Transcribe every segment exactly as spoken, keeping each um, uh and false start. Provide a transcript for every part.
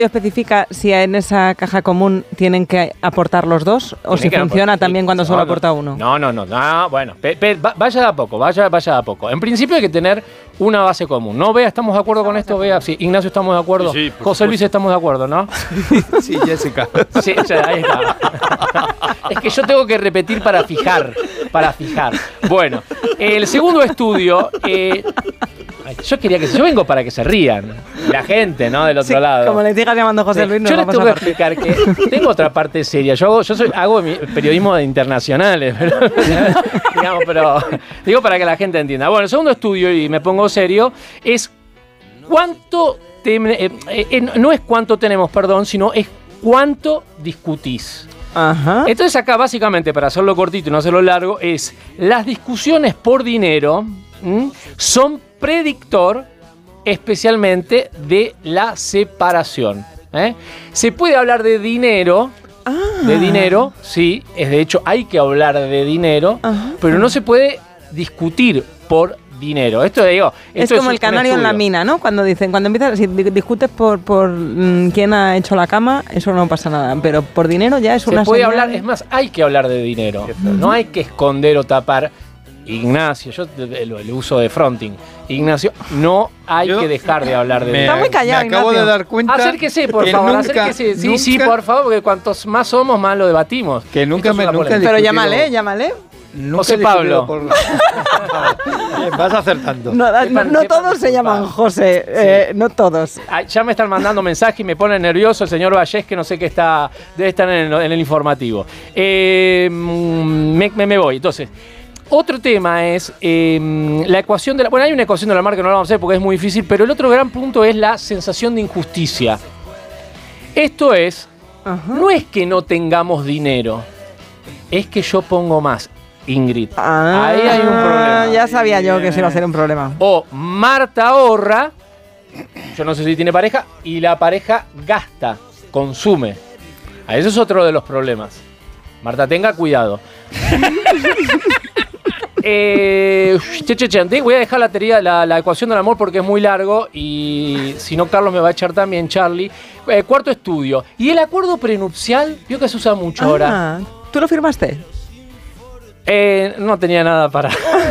especifica si en esa caja común tienen que aportar los dos o si funciona también cuando solo no, aporta uno? No, no, no, no bueno, pe, pe, vaya de a poco, vaya, vaya de a poco. En principio hay que tener una base común. ¿No, Bea? ¿Estamos de acuerdo con esto, Bea? Sí, Ignacio, ¿estamos de acuerdo? Sí, José Luis, ¿estamos de acuerdo, no? Sí, Jessica. Sí, o sea, ahí está. Es que yo tengo que repetir para fijar, para fijar. Bueno, el segundo estudio... Eh, Yo quería que yo vengo para que se rían la gente, ¿no? Del otro sí, lado. Como le sigas llamando José Luis, sí, no yo les vamos tengo a que explicar que tengo otra parte seria. Yo hago, yo soy, hago periodismo de internacionales, pero, digamos, pero digo para que la gente entienda. Bueno, el segundo estudio, y me pongo serio, es cuánto te, eh, eh, no es cuánto tenemos, perdón, sino es cuánto discutís. Ajá. Entonces acá básicamente, para hacerlo cortito y no hacerlo largo, es las discusiones por dinero ¿m? son predictor especialmente de la separación. ¿eh? Se puede hablar de dinero, ah. de dinero, sí, es de hecho hay que hablar de dinero, Ajá. pero no se puede discutir por dinero. Esto digo, esto es como es el canario en la mina, ¿no? Cuando dicen, cuando empiezas, si discutes por, por mmm, quién ha hecho la cama, eso no pasa nada, pero por dinero ya es se una puede señal. hablar, es más, hay que hablar de dinero. Uh-huh. No hay que esconder o tapar. Ignacio, yo el, el uso de fronting. Ignacio, no hay yo que dejar de hablar de me, Está muy callado, me acabo Ignacio. de dar cuenta. Acérquese, por favor, nunca, acérquese. Sí, nunca, sí, por favor, porque cuantos más somos, más lo debatimos. Que nunca me nunca Pero llámale, llámale. José Pablo. Por... Vas acertando. No, no, no todos se llaman José, sí. eh, no todos. Ah, ya me están mandando mensajes y me pone nervioso el señor Vallés, que no sé qué está, debe estar en el, en el informativo. Eh, me, me, me voy, entonces. Otro tema es eh, la ecuación de la... Bueno, hay una ecuación de la mar que no la vamos a hacer porque es muy difícil, pero el otro gran punto es la sensación de injusticia. Esto es, Ajá. no es que no tengamos dinero, es que yo pongo más, Ingrid. Ah, Ahí hay un problema. Ya sabía yo que eso iba a ser un problema. O Marta ahorra, yo no sé si tiene pareja, y la pareja gasta, consume. A eso es otro de los problemas. Marta, tenga cuidado. Eh, che, che, che, voy a dejar la teoría, la, la ecuación del amor porque es muy largo y si no Carlos me va a echar también, Charlie. Eh, cuarto estudio. Y el acuerdo prenupcial, vio que se usa mucho ah, ahora. ¿Tú lo firmaste? Eh, no tenía nada para...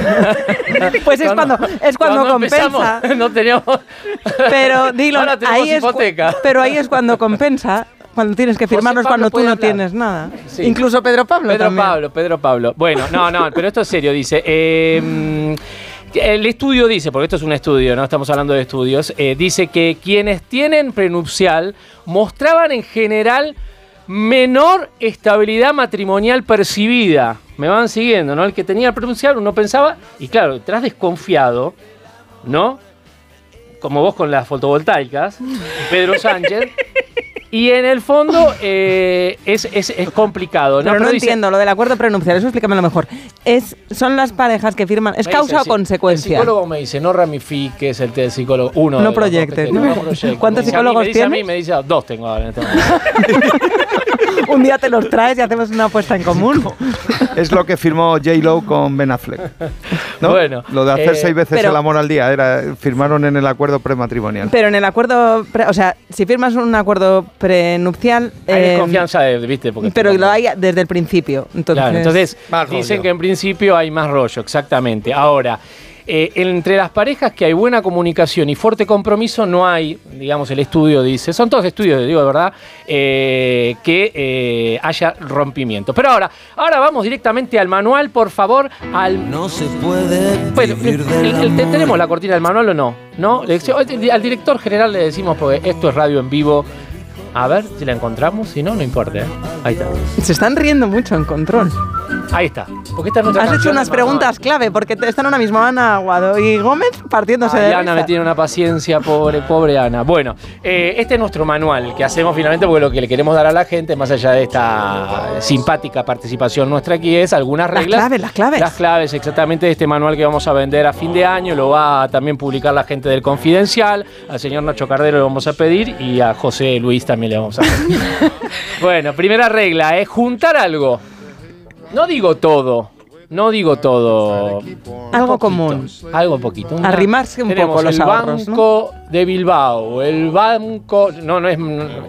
Pues es cuando, cuando, es cuando, cuando compensa. No teníamos... Pero dilo, ahora tenemos ahí hipoteca. Es, pero ahí es cuando compensa. Cuando tienes que firmarnos cuando tú no hablar. tienes nada. Sí. Incluso Pedro Pablo Pedro también. Pablo, Pedro Pablo. Bueno, no, no, pero esto es serio, dice. Eh, el estudio dice, porque esto es un estudio, no estamos hablando de estudios, eh, dice que quienes tienen prenupcial mostraban en general menor estabilidad matrimonial percibida. Me van siguiendo, ¿no? El que tenía prenupcial uno pensaba, y claro, estás desconfiado, ¿no? Como vos con las fotovoltaicas, Pedro Sánchez. Y en el fondo eh, es, es, es complicado, ¿no? Pero, Pero no dice, entiendo lo del acuerdo prenupcial, eso explícamelo mejor. Es, son las parejas que firman, ¿es causa dice, o consecuencia? El psicólogo me dice, no ramifiques el té del psicólogo. Uno. No proyectes. No, no proyectes. ¿Cuántos psicólogos tienes? tienes? A mí me dice, dos tengo ahora en este momento. Un día te los traes y hacemos una apuesta en común. Es lo que firmó J-Lo con Ben Affleck, ¿no? Bueno, lo de hacer eh, seis veces pero, el amor al día, era firmaron en el acuerdo prematrimonial. Pero en el acuerdo, pre, o sea, si firmas un acuerdo prenupcial... Hay eh, desconfianza, ¿viste? Porque pero lo hay desde el principio. Entonces, claro, entonces dicen que en principio hay más rollo, exactamente. Ahora... Eh, entre las parejas que hay buena comunicación y fuerte compromiso no hay, digamos, el estudio dice, son todos estudios, digo de verdad, eh, que eh, haya rompimiento. Pero ahora, ahora vamos directamente al manual, por favor, al... No se puede bueno, el, el, el, ¿tenemos la cortina del manual o no? ¿No? Al director general le decimos, porque esto es radio en vivo. A ver si la encontramos, si no, no importa. ¿eh? Ahí está. Se están riendo mucho en control. Ahí está. Porque esta es nuestra Has hecho unas preguntas clave, porque están ahora mismo Ana Aguado y Gómez partiéndose Ay, de Ana risa. me tiene una paciencia, pobre, pobre Ana. Bueno, eh, este es nuestro manual que hacemos finalmente porque lo que le queremos dar a la gente, más allá de esta simpática participación nuestra aquí, es algunas reglas. Las claves, las claves. Las claves, exactamente, de este manual que vamos a vender a fin de año. Lo va a también publicar la gente del Confidencial. Al señor Nacho Cardero le vamos a pedir y a José Luis también le vamos a pedir. Bueno, primera regla es juntar algo. No digo todo, no digo todo, algo poquito, común. Algo poquito. Una- Arrimarse un tenemos poco los el ahorros, ¿no? Banco de Bilbao, el banco... No, no es...